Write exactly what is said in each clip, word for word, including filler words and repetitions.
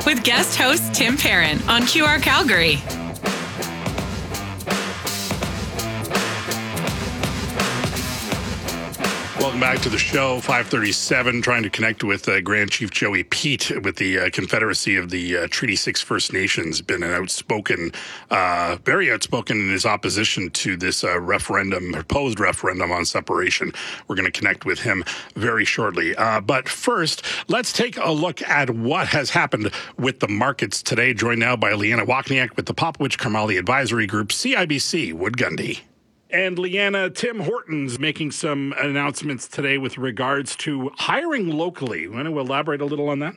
with guest host Tim Perrin on Q R Calgary. Welcome back to the show, five thirty-seven, trying to connect with uh, Grand Chief Joey Peet with the uh, Confederacy of the uh, Treaty six First Nations. Been an outspoken, uh, very outspoken in his opposition to this uh, referendum, proposed referendum on separation. We're going to connect with him very shortly. Uh, but first, let's take a look at what has happened with the markets today. Joined now by Leanna Wachniak with the Popowich Karmali Advisory Group, C I B C, Wood Gundy. And Leanna, Tim Hortons making some announcements today with regards to hiring locally. Want to elaborate a little on that?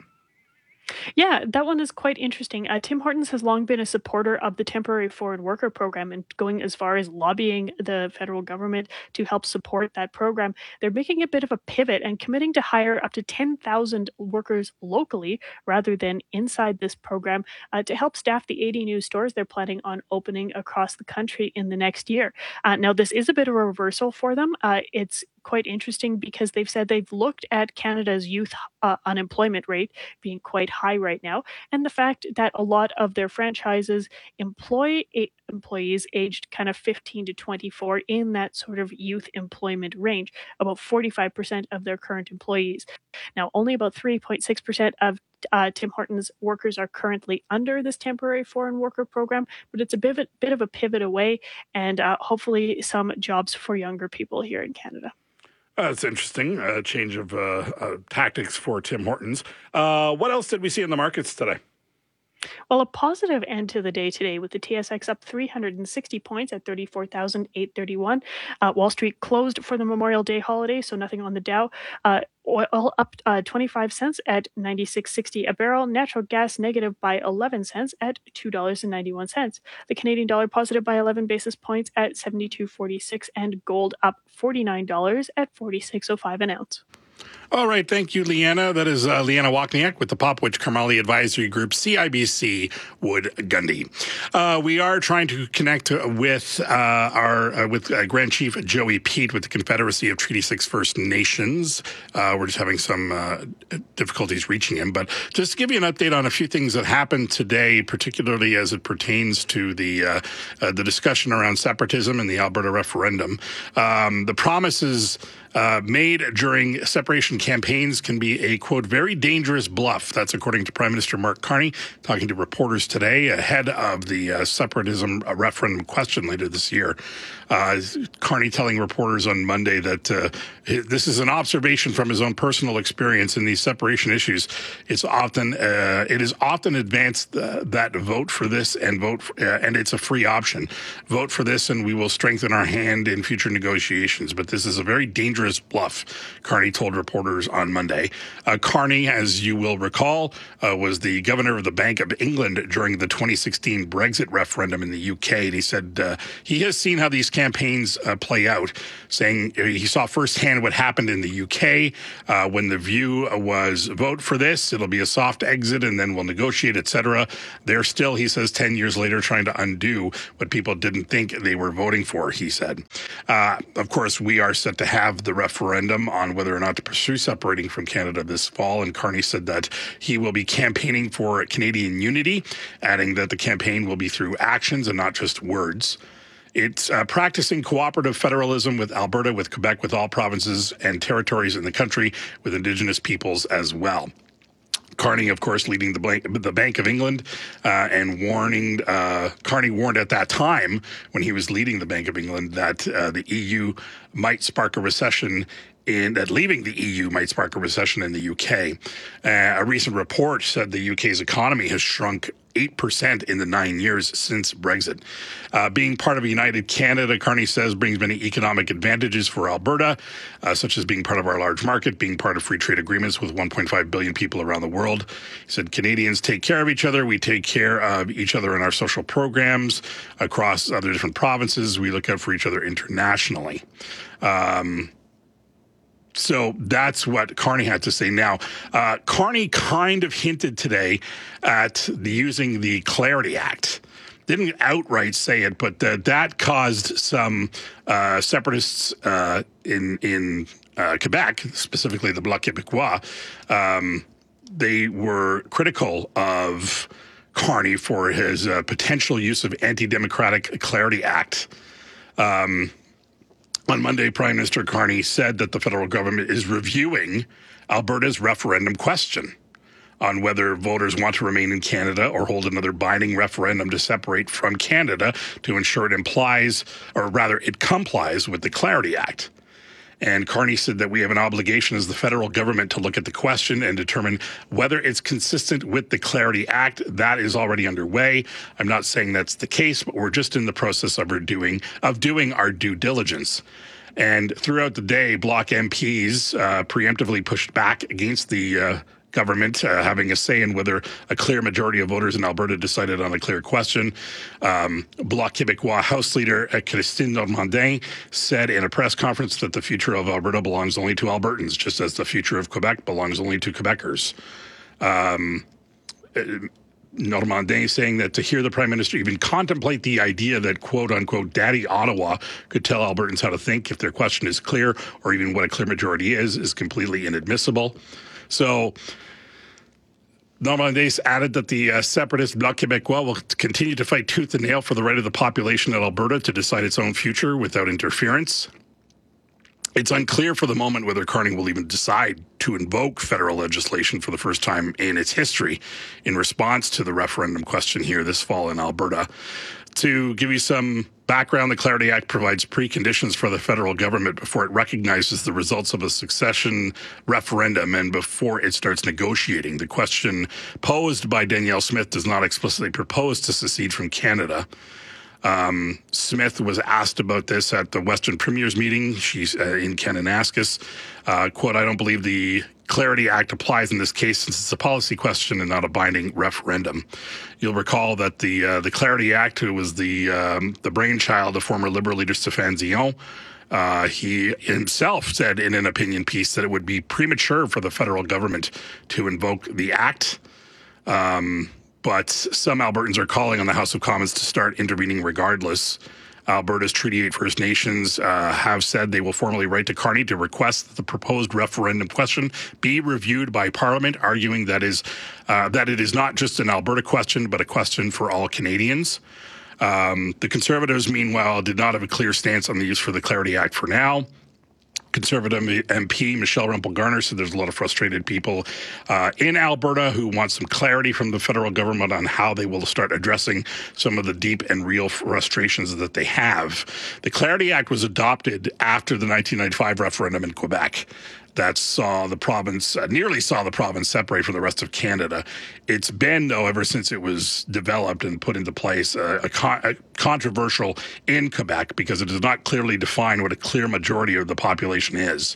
Yeah, that one is quite interesting. Uh, Tim Hortons has long been a supporter of the temporary foreign worker program and going as far as lobbying the federal government to help support that program. They're making a bit of a pivot and committing to hire up to ten thousand workers locally rather than inside this program uh, to help staff the eighty new stores they're planning on opening across the country in the next year. Uh, now, this is a bit of a reversal for them. Uh, it's quite interesting because they've said they've looked at Canada's youth uh, unemployment rate being quite high right now, and the fact that a lot of their franchises employ a- employees aged kind of fifteen to twenty-four in that sort of youth employment range, about forty-five percent of their current employees. Now, only about three point six percent of uh, Tim Hortons workers are currently under this temporary foreign worker program, but it's a bit of a, bit of a pivot away and uh, hopefully some jobs for younger people here in Canada. Uh, that's interesting. A uh, change of uh, uh, tactics for Tim Hortons. Uh, what else did we see in the markets today? Well, a positive end to the day today with the T S X up three hundred sixty points at thirty-four thousand eight hundred thirty-one. Uh, Wall Street closed for the Memorial Day holiday, so nothing on the Dow. Uh, oil up uh, twenty-five cents at ninety-six sixty a barrel. Natural gas negative by eleven cents at two dollars and ninety-one cents. The Canadian dollar positive by eleven basis points at seventy-two forty-six, and gold up forty-nine dollars at forty-six oh five an ounce. All right. Thank you, Leanna. That is uh, Leanna Wachniak with the Popowich Karmali Advisory Group, C I B C, Wood Gundy. Uh, we are trying to connect with uh, our uh, with uh, Grand Chief Joey Peet with the Confederacy of Treaty six First Nations. Uh, we're just having some uh, difficulties reaching him. But just to give you an update on a few things that happened today, particularly as it pertains to the uh, uh, the discussion around separatism and the Alberta referendum. Um, the promises Uh, made during separation campaigns can be a, quote, very dangerous bluff. That's according to Prime Minister Mark Carney, talking to reporters today ahead of the uh, separatism referendum question later this year. Uh, Carney telling reporters on Monday that uh, this is an observation from his own personal experience in these separation issues. It's often, uh, it is often advanced uh, that vote for this and vote, for, uh, and it's a free option. Vote for this and we will strengthen our hand in future negotiations. But this is a very dangerous bluff, Carney told reporters on Monday. Uh, Carney, as you will recall, uh, was the governor of the Bank of England during the twenty sixteen Brexit referendum in the U K. And he said uh, he has seen how these campaigns uh, play out, saying he saw firsthand what happened in the U K uh, when the view was vote for this, it'll be a soft exit, and then we'll negotiate, et cetera. They're still, he says, ten years later trying to undo what people didn't think they were voting for, he said. Uh, of course, we are set to have the referendum on whether or not to pursue separating from Canada this fall, and Carney said that he will be campaigning for Canadian unity, adding that the campaign will be through actions and not just words. It's uh, practicing cooperative federalism with Alberta, with Quebec, with all provinces and territories in the country, with Indigenous peoples as well. Carney, of course, leading the, blank, the Bank of England uh, and warning, uh, Carney warned at that time when he was leading the Bank of England that uh, the E U might spark a recession in that leaving the E U might spark a recession in the U K. Uh, a recent report said the U K's economy has shrunk eight percent in the nine years since Brexit. Uh, being part of a united Canada, Carney says, brings many economic advantages for Alberta, uh, such as being part of our large market, being part of free trade agreements with one point five billion people around the world. He said, Canadians take care of each other. We take care of each other in our social programs across other different provinces. We look out for each other internationally. Um, So that's what Carney had to say. Now, uh, Carney kind of hinted today at the, using the Clarity Act. Didn't outright say it, but uh, that caused some uh, separatists uh, in in uh, Quebec, specifically the Bloc Québécois, um, they were critical of Carney for his uh, potential use of anti-democratic Clarity Act. Um, on Monday, Prime Minister Carney said that the federal government is reviewing Alberta's referendum question on whether voters want to remain in Canada or hold another binding referendum to separate from Canada to ensure it implies, or rather it complies with the Clarity Act. And Carney said that we have an obligation as the federal government to look at the question and determine whether it's consistent with the Clarity Act. That is already underway. I'm not saying that's the case, but we're just in the process of, our doing, of doing our due diligence. And throughout the day, Bloc M Ps uh, preemptively pushed back against the uh, government uh, having a say in whether a clear majority of voters in Alberta decided on a clear question. Um, Bloc Québécois House Leader uh, Christine Normandin said in a press conference that the future of Alberta belongs only to Albertans, just as the future of Quebec belongs only to Quebecers. Um, Normandin saying that to hear the Prime Minister even contemplate the idea that, quote unquote, Daddy Ottawa could tell Albertans how to think if their question is clear, or even what a clear majority is, is completely inadmissible. So Normandin added that the uh, separatist Bloc Québécois will continue to fight tooth and nail for the right of the population of Alberta to decide its own future without interference. It's unclear for the moment whether Carney will even decide to invoke federal legislation for the first time in its history in response to the referendum question here this fall in Alberta. To give you some background, the Clarity Act provides preconditions for the federal government before it recognizes the results of a succession referendum and before it starts negotiating. The question posed by Danielle Smith does not explicitly propose to secede from Canada. Um, Smith was asked about this at the Western Premier's meeting. She's uh, in Kananaskis. Uh, quote, I don't believe the Clarity Act applies in this case since it's a policy question and not a binding referendum. You'll recall that the uh, the Clarity Act, who was the um, the brainchild of former Liberal leader Stéphane Dion, uh, he himself said in an opinion piece that it would be premature for the federal government to invoke the act. Um, but some Albertans are calling on the House of Commons to start intervening regardless. Alberta's Treaty eight First Nations uh, have said they will formally write to Carney to request that the proposed referendum question be reviewed by Parliament, arguing that is uh, that it is not just an Alberta question, but a question for all Canadians. Um, the Conservatives, meanwhile, did not have a clear stance on the use for the Clarity Act for now. Conservative M P Michelle Rempel-Garner said there's a lot of frustrated people uh, in Alberta who want some clarity from the federal government on how they will start addressing some of the deep and real frustrations that they have. The Clarity Act was adopted after the nineteen ninety-five referendum in Quebec that saw the province, uh, nearly saw the province separate from the rest of Canada. It's been, though, ever since it was developed and put into place, uh, a, con- a controversial in Quebec because it does not clearly define what a clear majority of the population is.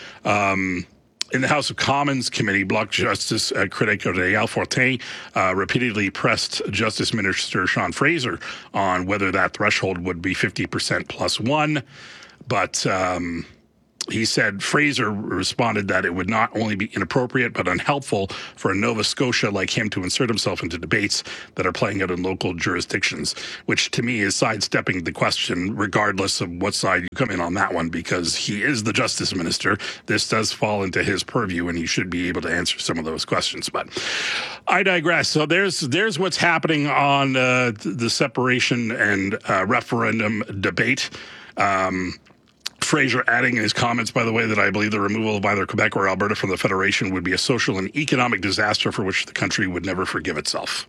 Um, in the House of Commons Committee, Bloc Justice uh, critic Réal Fortin uh, repeatedly pressed Justice Minister Sean Fraser on whether that threshold would be fifty percent plus one, but um, he said Fraser responded that it would not only be inappropriate but unhelpful for a Nova Scotia like him to insert himself into debates that are playing out in local jurisdictions, which to me is sidestepping the question regardless of what side you come in on that one, because he is the Justice Minister. This does fall into his purview and he should be able to answer some of those questions. But I digress. So there's there's what's happening on uh, the separation and uh, referendum debate. Um, Fraser adding in his comments, by the way, that I believe the removal of either Quebec or Alberta from the Federation would be a social and economic disaster for which the country would never forgive itself.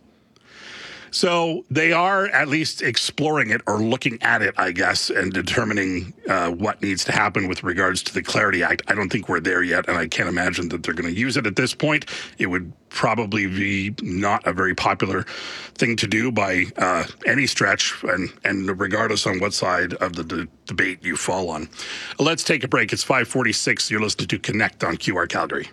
So they are at least exploring it or looking at it, I guess, and determining uh, what needs to happen with regards to the Clarity Act. I don't think we're there yet, and I can't imagine that they're going to use it at this point. It would probably be not a very popular thing to do by uh, any stretch, and, and regardless on what side of the de- debate you fall on. Let's take a break. It's five forty-six. You're listening to Connect on Q R Calgary.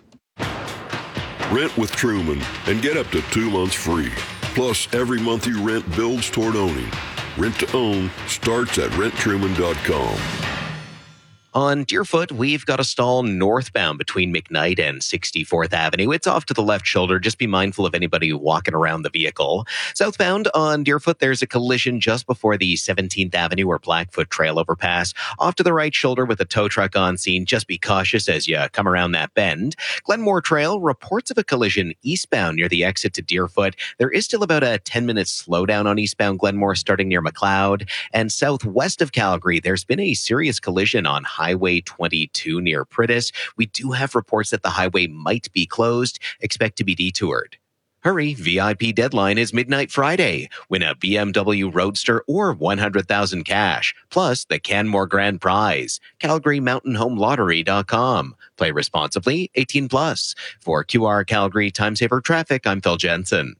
Rent with Truman and get up to two months free. Plus, every month you rent builds toward owning. Rent to own starts at rent truman dot com. On Deerfoot, we've got a stall northbound between McKnight and sixty-fourth Avenue. It's off to the left shoulder. Just be mindful of anybody walking around the vehicle. Southbound on Deerfoot, there's a collision just before the seventeenth Avenue or Blackfoot Trail overpass. Off to the right shoulder with a tow truck on scene. Just be cautious as you come around that bend. Glenmore Trail, reports of a collision eastbound near the exit to Deerfoot. There is still about a ten-minute slowdown on eastbound Glenmore starting near McLeod. And southwest of Calgary, there's been a serious collision on Highway twenty-two near Priddis. We do have reports that the highway might be closed. Expect to be detoured. Hurry, V I P deadline is midnight Friday. Win a B M W Roadster or one hundred thousand cash, plus the Canmore Grand Prize. Calgary Mountain Home Lottery dot com. Play responsibly, eighteen plus. For Q R Calgary Time Saver Traffic, I'm Phil Jensen.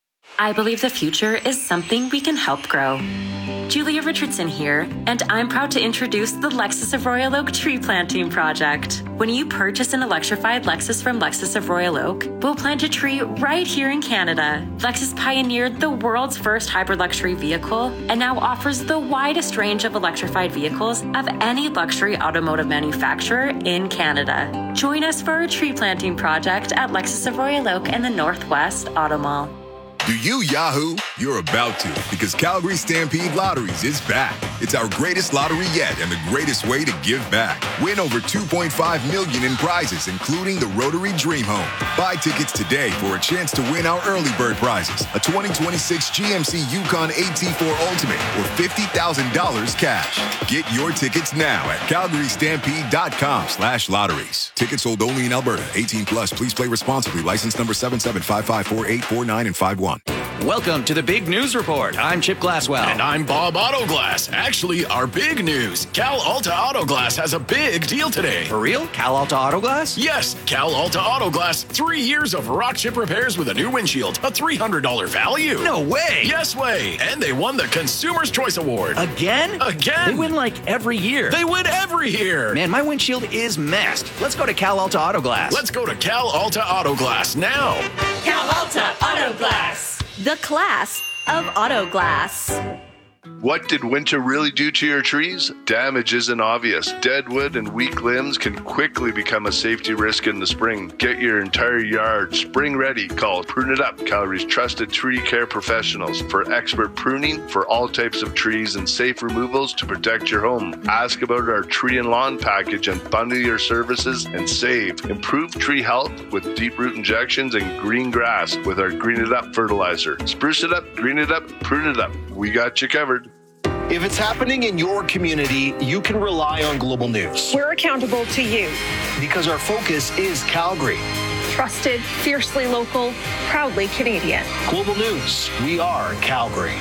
I believe the future is something we can help grow. Julia Richardson here, and I'm proud to introduce the Lexus of Royal Oak Tree Planting Project. When you purchase an electrified Lexus from Lexus of Royal Oak, we'll plant a tree right here in Canada. Lexus pioneered the world's first hybrid luxury vehicle and now offers the widest range of electrified vehicles of any luxury automotive manufacturer in Canada. Join us for our tree planting project at Lexus of Royal Oak and the Northwest Auto Mall. Do you Yahoo? You're about to, because Calgary Stampede Lotteries is back. It's our greatest lottery yet and the greatest way to give back. Win over two point five million dollars in prizes, including the Rotary Dream Home. Buy tickets today for a chance to win our early bird prizes, a twenty twenty-six G M C Yukon A T four Ultimate, or fifty thousand dollars cash. Get your tickets now at calgary stampede dot com slash lotteries. Tickets sold only in Alberta. eighteen plus. Please play responsibly. License number seven seven five five four eight four nine and five one. Welcome to the Big News Report. I'm Chip Glasswell. And I'm Bob Autoglass. Actually, our big news. Cal Alta Autoglass has a big deal today. For real? Cal Alta Autoglass? Yes, Cal Alta Autoglass. Three years of rock chip repairs with a new windshield. A three hundred dollars value. No way. Yes way. And they won the Consumer's Choice Award. Again? Again. They win like every year. They win every year. Man, my windshield is messed. Let's go to Cal Alta Autoglass. Let's go to Cal Alta Autoglass now. Cal Alta Autoglass. The class of auto glass. What did winter really do to your trees? Damage isn't obvious. Dead wood and weak limbs can quickly become a safety risk in the spring. Get your entire yard spring ready. Call Prune It Up, Calgary's trusted tree care professionals, for expert pruning for all types of trees and safe removals to protect your home. Ask about our tree and lawn package and bundle your services and save. Improve tree health with deep root injections and green grass with our Green It Up fertilizer. Spruce it up, green it up, prune it up. We got you covered. If it's happening in your community, you can rely on Global News. We're accountable to you. Because our focus is Calgary. Trusted, fiercely local, proudly Canadian. Global News, we are Calgary.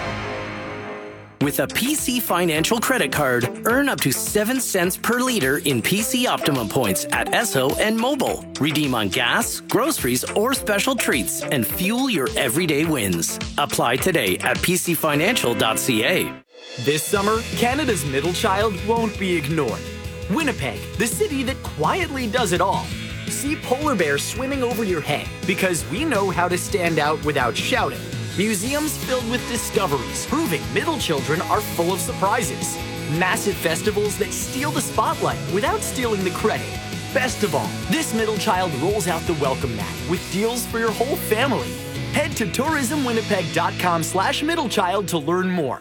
With a P C Financial credit card, earn up to seven cents per liter in P C Optimum points at Esso and Mobile. Redeem on gas, groceries, or special treats and fuel your everyday wins. Apply today at p c financial dot c a. This summer, Canada's middle child won't be ignored. Winnipeg, the city that quietly does it all. See polar bears swimming over your head because we know how to stand out without shouting. Museums filled with discoveries, proving middle children are full of surprises. Massive festivals that steal the spotlight without stealing the credit. Best of all, this middle child rolls out the welcome mat with deals for your whole family. Head to tourism winnipeg dot com slash middle child to learn more.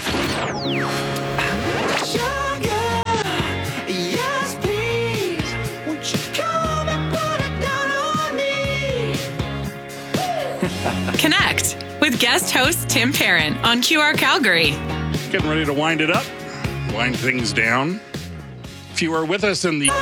Connect with guest host Tim Parent on Q R Calgary. Getting ready to wind it up, wind things down. If you are with us in the...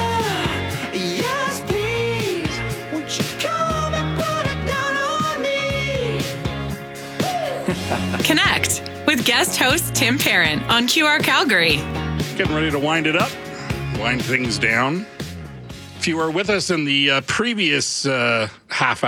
Connect with guest host Tim Parent on Q R Calgary. Getting ready to wind it up, wind things down. If you were with us in the uh, previous uh, half